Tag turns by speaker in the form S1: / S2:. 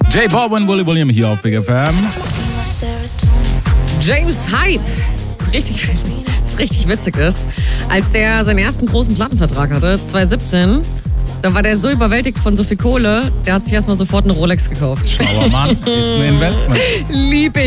S1: J Balvin, Willy William hier auf Big FM.
S2: James Hype. Was richtig witzig ist, als der seinen ersten großen Plattenvertrag hatte, 2017, da war der so überwältigt von so viel Kohle, der hat sich erstmal sofort eine Rolex gekauft.
S1: Schlauer Mann, ist ein Investment.
S2: Lieb ich.